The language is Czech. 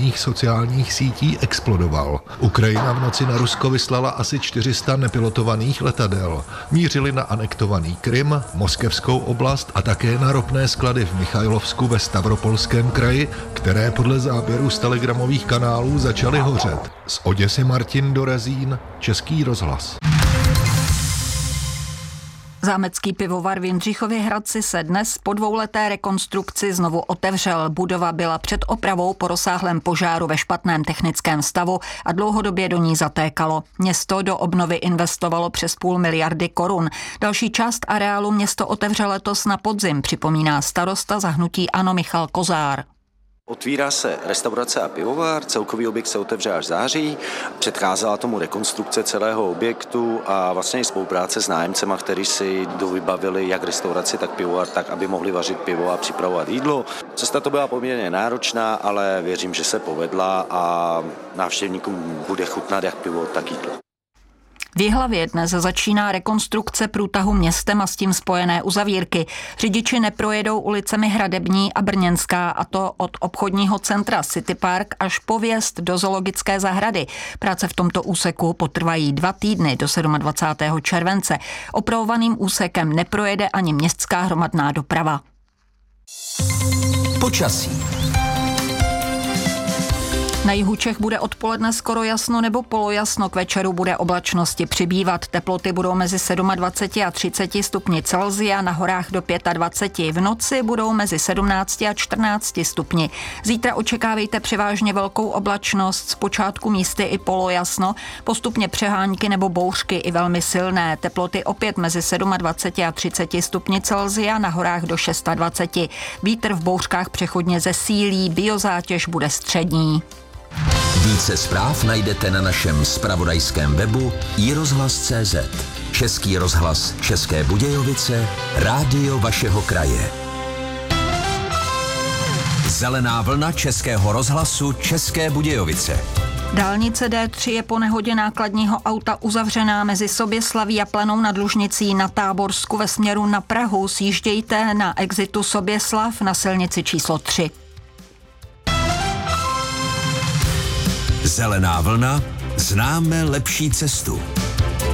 hlavních sociálních sítí explodoval. Ukrajina v noci na Rusko vyslala asi 400 nepilotovaných letadel. Mířili na anektovaný Krym, Moskevskou oblast a také na ropné sklady v Michajlovsku ve Stavropolském kraji, které podle záběrů z telegramových kanálů začaly hořet. Z Oděsy Martin Dorezín, Český rozhlas. Zámecký pivovar v Jindřichově Hradci se dnes po dvouleté rekonstrukci znovu otevřel. Budova byla před opravou po rozsáhlém požáru ve špatném technickém stavu a dlouhodobě do ní zatékalo. Město do obnovy investovalo přes 500 miliardy korun. Další část areálu město otevře letos na podzim, připomíná starosta za hnutí ANO Michal Kozár. Otvírá se restaurace a pivovar, celkový objekt se otevře až v září. Předcházela tomu rekonstrukce celého objektu a vlastně i spolupráce s nájemcema, kteří si dovybavili jak restauraci, tak pivovar, tak aby mohli vařit pivo a připravovat jídlo. Cesta to byla poměrně náročná, ale věřím, že se povedla a návštěvníkům bude chutnat jak pivo, tak jídlo. V Jihlavě dnes začíná rekonstrukce průtahu městem a s tím spojené uzavírky. Řidiči neprojedou ulicemi Hradební a Brněnská, a to od obchodního centra City Park až po vjezd do zoologické zahrady. Práce v tomto úseku potrvají 2 týdny do 27. července. Opravovaným úsekem neprojede ani městská hromadná doprava. Počasí. Na jihu Čech bude odpoledne skoro jasno nebo polojasno, k večeru bude oblačnosti přibývat. Teploty budou mezi 27 a 30 stupni Celsia, na horách do 25. V noci budou mezi 17 a 14 stupni. Zítra očekávejte převážně velkou oblačnost, zpočátku místy i polojasno, postupně přehánky nebo bouřky i velmi silné. Teploty opět mezi 27 a 30 stupni Celsia, na horách do 26. Vítr v bouřkách přechodně zesílí, biozátěž bude střední. Více zpráv najdete na našem zpravodajském webu iRozhlas.cz. Český rozhlas České Budějovice, rádio vašeho kraje. Zelená vlna Českého rozhlasu České Budějovice. Dálnice D3 je po nehodě nákladního auta uzavřená mezi Soběslaví a Planou nad Lužnicí na Táborsku ve směru na Prahu. Sjíždějte na exitu Soběslav na silnici číslo 3. Zelená vlna, známe lepší cestu.